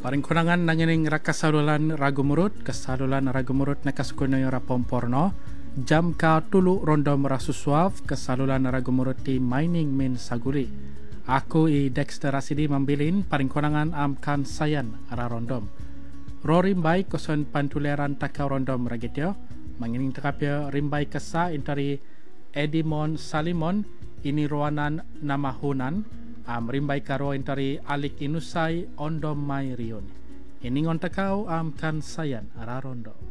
Paring kunangan nangining rakasalulan ragumurut, kasalulan ragumurut na kasukuno yung rapomporno, jam ka tulu rondom rasusuav, kasalulan ragumurut di mining min saguli. Aku i Dexter Rasidi mambilin paring kunangan amkan sayan ara rondom. Ro rimbai koson pantuleran taka rondom ragityo, mangining takapyo rimbai kasa intari Edimon Salimon, ini ruanan namahunan, rimbai karo intari alik inusay ondom may riyon. Iningon takaw kan sayan ararondo.